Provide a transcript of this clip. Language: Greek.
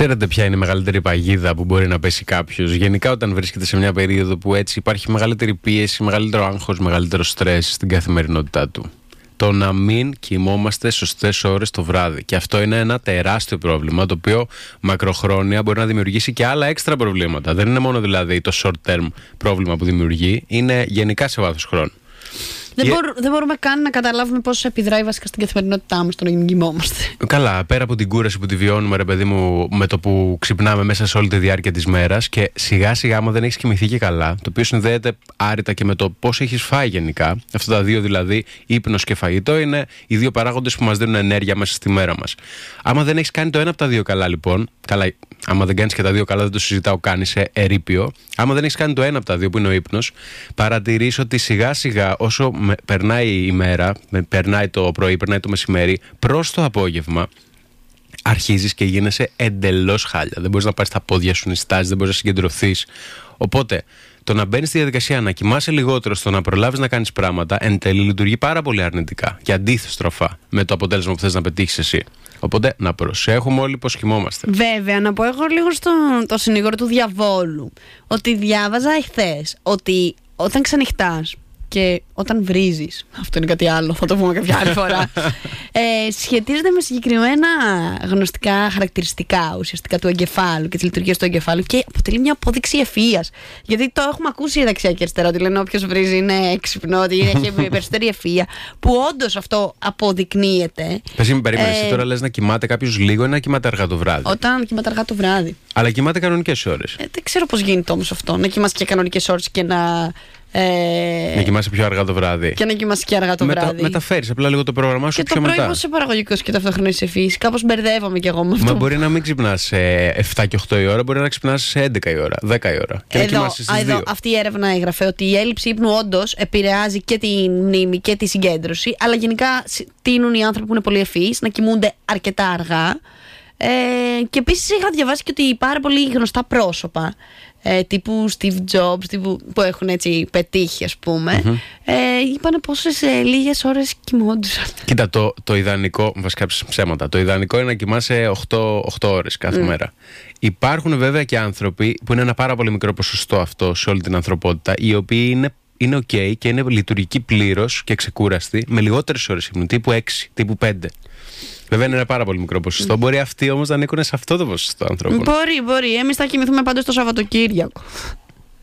Ξέρετε ποια είναι η μεγαλύτερη παγίδα που μπορεί να πέσει κάποιος? Γενικά, όταν βρίσκεται σε μια περίοδο που έτσι υπάρχει μεγαλύτερη πίεση, μεγαλύτερο άγχος, μεγαλύτερο στρες στην καθημερινότητά του. Το να μην κοιμόμαστε σωστές ώρες το βράδυ. Και αυτό είναι ένα τεράστιο πρόβλημα, το οποίο μακροχρόνια μπορεί να δημιουργήσει και άλλα έξτρα προβλήματα. Δεν είναι μόνο δηλαδή το short term πρόβλημα που δημιουργεί, είναι γενικά σε βάθος χρόνου. Δεν μπορούμε καν να καταλάβουμε πώς επιδράει βασικά στην καθημερινότητά μας το να κοιμόμαστε. Καλά, πέρα από την κούραση που τη βιώνουμε, ρε παιδί μου, με το που ξυπνάμε μέσα σε όλη τη διάρκεια της μέρας και σιγά σιγά, άμα δεν έχεις κοιμηθεί και καλά, το οποίο συνδέεται άρρητα και με το πώς έχεις φάει γενικά. Αυτά τα δύο δηλαδή, ύπνος και φαγητό, είναι οι δύο παράγοντες που μας δίνουν ενέργεια μέσα στη μέρα μας. Άμα δεν έχεις κάνει το ένα από τα δύο καλά, λοιπόν, καλά, άμα δεν κάνεις και τα δύο καλά, δεν το συζητάω, κάνεις ερείπιο. Άμα δεν έχεις κάνει το ένα από τα δύο, που είναι ο ύπνος, παρατηρείς ότι σιγά σιγά όσο περνάει η μέρα, περνάει το πρωί, περνάει το μεσημέρι, προς το απόγευμα αρχίζεις και γίνεσαι εντελώς χάλια. Δεν μπορείς να πάρεις τα πόδια σου νηστάς, δεν μπορείς να συγκεντρωθείς. Οπότε, το να μπαίνεις στη διαδικασία να κοιμάσαι λιγότερο, στο να προλάβεις να κάνεις πράγματα, εν τέλει λειτουργεί πάρα πολύ αρνητικά και αντίστροφα με το αποτέλεσμα που θες να πετύχεις εσύ. Οπότε, να προσέχουμε όλοι πως κοιμόμαστε. Βέβαια, να πω εγώ λίγο στο συνήγορο του διαβόλου. Ότι διάβαζα εχθές ότι όταν ξενυχτάς και όταν βρίζεις, αυτό είναι κάτι άλλο, θα το πούμε κάποια άλλη φορά, σχετίζεται με συγκεκριμένα γνωστικά χαρακτηριστικά ουσιαστικά του εγκεφάλου και της λειτουργίας του εγκεφάλου και αποτελεί μια απόδειξη ευφυΐας. Γιατί το έχουμε ακούσει δεξιά και αριστερά, ότι λένε όποιος βρίζει είναι έξυπνο, ότι έχει περισσότερη ευφυΐα, που όντως αυτό αποδεικνύεται. Πες μου, περίμενε, εσύ τώρα λες να κοιμάται κάποιος λίγο ή να κοιμάται αργά το βράδυ? Όταν κοιμάται αργά το βράδυ. Αλλά κοιμάται κανονικές ώρες. Δεν ξέρω πώς γίνεται όμως αυτό, να κοιμάσαι και κανονικές ώρες και να. Να κοιμάσαι πιο αργά το βράδυ. Και να κοιμάσαι και αργά το βράδυ. Μεταφέρεις απλά λίγο το πρόγραμμά σου και πιο μετά. Και το πρωί πώς είσαι παραγωγικός και ταυτόχρονα είσαι ευφυής? Κάπως μπερδεύομαι κι εγώ με αυτό. Μα μπορεί να μην ξυπνάς σε 7 και 8 η ώρα, μπορεί να ξυπνάς σε 11 η ώρα, 10 η ώρα. Και να κοιμάσαι στις 2. Αυτή η έρευνα έγραφε ότι η έλλειψη ύπνου όντως επηρεάζει και τη μνήμη και τη συγκέντρωση, αλλά γενικά τείνουν οι άνθρωποι που είναι πολύ ευφυείς να κοιμούνται αρκετά αργά. Και επίσης είχα διαβάσει και ότι πάρα πολύ γνωστά πρόσωπα τύπου Steve Jobs, που έχουν έτσι πετύχει, ας πούμε, είπανε πόσες λίγες ώρες κοιμόντουσαν. Κοίτα, το ιδανικό, βασικά ψέματα, το ιδανικό είναι να κοιμάσαι 8 ώρες κάθε μέρα. Υπάρχουν βέβαια και άνθρωποι που είναι ένα πάρα πολύ μικρό ποσοστό αυτό σε όλη την ανθρωπότητα, οι οποίοι είναι ok και είναι λειτουργικοί πλήρως και ξεκούραστοι με λιγότερες ώρες ύπνου, τύπου 6, τύπου 5. Βέβαια είναι ένα πάρα πολύ μικρό ποσοστό. Μπορεί αυτοί όμως να ανήκουν σε αυτό το ποσοστό ανθρώπων. Μπορεί. Εμείς θα κοιμηθούμε πάντως το Σαββατοκύριακο.